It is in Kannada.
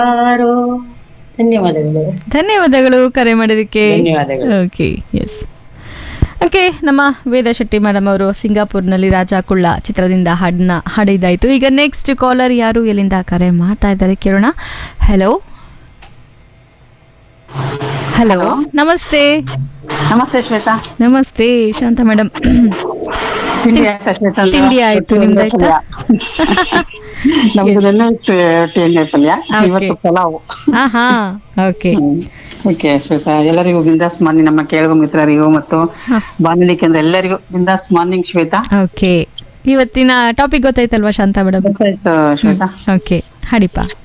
ಯಾರೋ. ಧನ್ಯವಾದಗಳು. ಧನ್ಯವಾದಗಳು ಕರೆ ಮಾಡೋದಕ್ಕೆ. ಧನ್ಯವಾದಗಳು. Okay yes. ಓಕೆ, ನಮ್ಮ ವೇದ ಶೆಟ್ಟಿ ಮೇಡಮ್ ಅವರು ಸಿಂಗಾಪುರ್ನಲ್ಲಿ ರಾಜ ಕುಳ್ಳ ಚಿತ್ರದಿಂದ ಹಾಡಿದಾಯ್ತು. ಈಗ ನೆಕ್ಸ್ಟ್ ಕಾಲರ್ ಯಾರು, ಎಲ್ಲಿಂದ ಕರೆ ಮಾಡ್ತಾ ಇದ್ದಾರೆ ಕೇಳೋಣ. ಹಲೋ ಹಲೋ, ನಮಸ್ತೆ. ನಮಸ್ತೆ ಶ್ವೇತಾ. ನಮಸ್ತೆ ಶಾಂತ ಮೇಡಮ್. ತಿಂಡಿ ಆಯ್ತಾ ಶ್ವೇತಾ? ತಿಂಡಿ ಆಯ್ತು, ನಿಮ್ದಾಯ್ತಾ? ನಮ್ದು ಎಣ್ಣೆ ಪಲ್ಯ, Okay. ಇವತ್ತು ಪಲಾವು. ಹಾ ಓಕೆ. ಓಕೆ ಶ್ವೇತಾ, ಎಲ್ಲರಿಗೂ ಬಿಂದಾಸ್ ಮಾರ್ನಿಂಗ್, ನಮ್ಮ ಕೇಳುವ ಮಿತ್ರರಿಗೂ ಮತ್ತು ಬಾನುಲಿ ಕೇಂದ್ರ ಎಲ್ಲರಿಗೂ ಬಿಂದಾಸ್ ಮಾರ್ನಿಂಗ್ ಶ್ವೇತಾ. ಓಕೆ, ಇವತ್ತಿನ ಟಾಪಿಕ್ ಗೊತ್ತಾಯ್ತಲ್ವಾ ಶಾಂತ ಮೇಡಮ್? ಗೊತ್ತಾಯ್ತು ಶ್ವೇತಾ. ಓಕೆ, ಹಾಡಿಪ್ಪ.